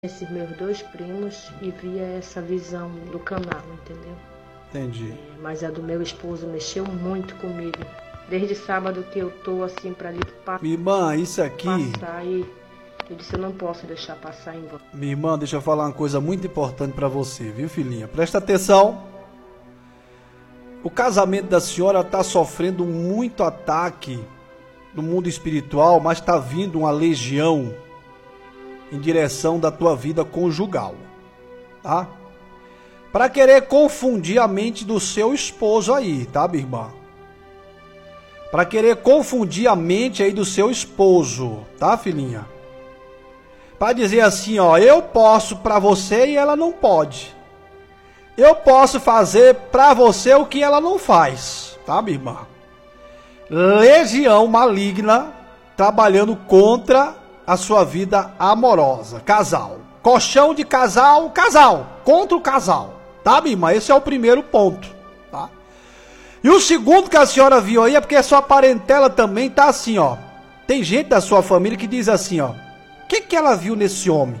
esses meus dois primos e via essa visão do canal, entendeu? Entendi. Mas a do meu esposo mexeu muito comigo. Desde sábado que eu tô assim pra ali Minha irmã, isso aqui... passar e eu disse, eu não posso deixar passar em volta. Minha irmã, deixa eu falar uma coisa muito importante pra você, viu, filhinha? Presta atenção. O casamento da senhora tá sofrendo muito ataque no mundo espiritual, mas tá vindo uma legião em direção da tua vida conjugal, tá? Para querer confundir a mente do seu esposo aí, tá, minha irmã? Para querer confundir a mente aí do seu esposo, tá, filhinha? Para dizer assim, ó, eu posso para você e ela não pode. Eu posso fazer para você o que ela não faz, tá, minha irmã? Legião maligna trabalhando contra a sua vida amorosa, casal. Colchão de casal, contra o casal, tá, minha irmã? Esse é o primeiro ponto, tá? E o segundo que a senhora viu aí é porque a sua parentela também tá assim, ó. Tem gente da sua família que diz assim, ó, o que ela viu nesse homem?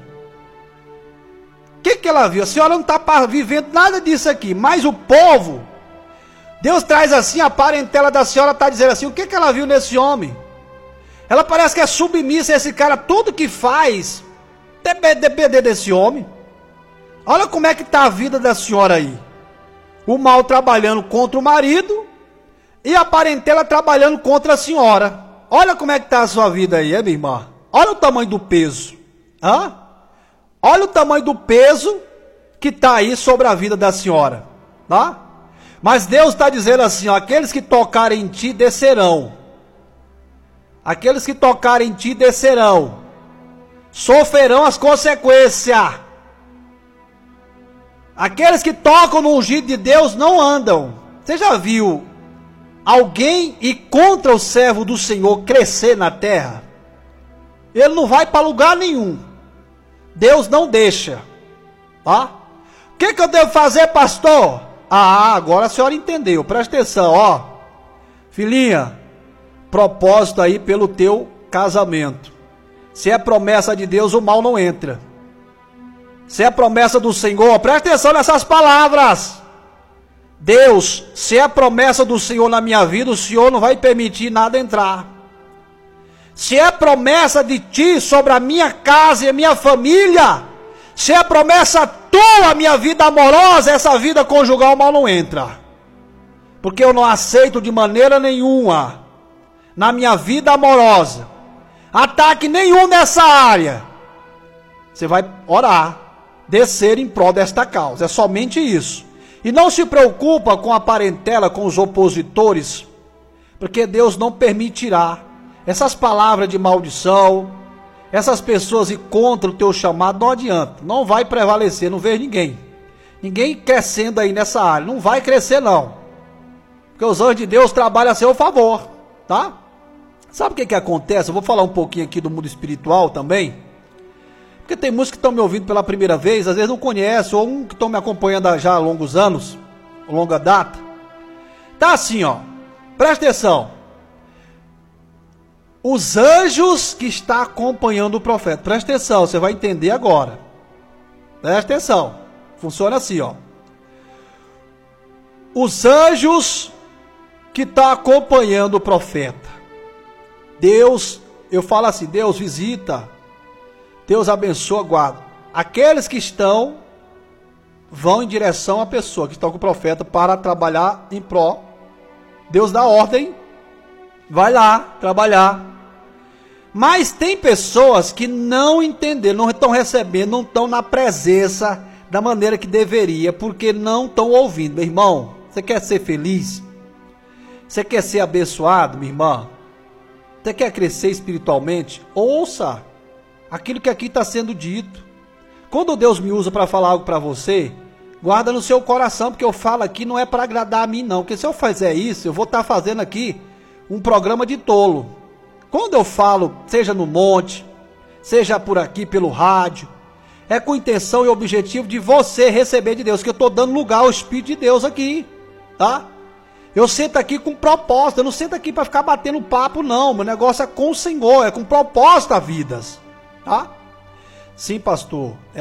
O que ela viu? A senhora não tá vivendo nada disso aqui, mas o povo, Deus traz assim, a parentela da senhora tá dizendo assim, o que ela viu nesse homem? Ela parece que é submissa a esse cara, tudo que faz, depender desse homem. Olha como é que está a vida da senhora aí. O mal trabalhando contra o marido e a parentela trabalhando contra a senhora. Olha como é que está a sua vida aí, minha irmã. Olha o tamanho do peso. Hã? Olha o tamanho do peso que está aí sobre a vida da senhora. Tá? Mas Deus está dizendo assim, ó, aqueles que tocarem em ti descerão. Aqueles que tocarem em ti descerão, sofrerão as consequências. Aqueles que tocam no ungido de Deus não andam. Você já viu alguém ir contra o servo do Senhor crescer na terra? Ele não vai para lugar nenhum. Deus não deixa. Tá? O que eu devo fazer, pastor? Ah, agora a senhora entendeu. Presta atenção, ó. Filhinha, propósito aí pelo teu casamento. Se é promessa de Deus, o mal não entra. Se é promessa do Senhor, presta atenção nessas palavras. Deus, se é promessa do Senhor na minha vida, o Senhor não vai permitir nada entrar. Se é promessa de ti sobre a minha casa e a minha família, se é promessa tua, minha vida amorosa, essa vida conjugal, o mal não entra. Porque eu não aceito de maneira nenhuma na minha vida amorosa ataque nenhum nessa área. Você vai orar, descer em prol desta causa, é somente isso. E não se preocupa com a parentela, com os opositores, porque Deus não permitirá essas palavras de maldição, essas pessoas ir contra o teu chamado. Não adianta, não vai prevalecer, não vejo ninguém crescendo aí nessa área, não vai crescer não, porque os anjos de Deus trabalham a seu favor, tá? Sabe o que acontece? Eu vou falar um pouquinho aqui do mundo espiritual também, porque tem muitos que estão me ouvindo pela primeira vez, às vezes não conhecem, ou um que estão me acompanhando já há longos anos, longa data. Tá assim, ó, presta atenção. Os anjos que estão acompanhando o profeta, presta atenção, você vai entender agora. Presta atenção, funciona assim, ó. Os anjos que estão acompanhando o profeta, Deus, eu falo assim, Deus visita, Deus abençoa, guarda. Aqueles que vão em direção à pessoa que está com o profeta para trabalhar em pró. Deus dá ordem, vai lá trabalhar. Mas tem pessoas que não entenderam, não estão recebendo, não estão na presença da maneira que deveria, porque não estão ouvindo. Meu irmão, você quer ser feliz? Você quer ser abençoado, minha irmã? Você quer crescer espiritualmente? Ouça aquilo que aqui está sendo dito. Quando Deus me usa para falar algo para você, guarda no seu coração, porque eu falo aqui não é para agradar a mim não, porque se eu fizer isso, eu vou estar fazendo aqui um programa de tolo. Quando eu falo, seja no monte, seja por aqui pelo rádio, é com intenção e objetivo de você receber de Deus, que eu estou dando lugar ao Espírito de Deus aqui, tá? Eu sento aqui com propósito, eu não sento aqui para ficar batendo papo não, meu negócio é com o Senhor, é com propósito a vidas, tá? Sim, pastor.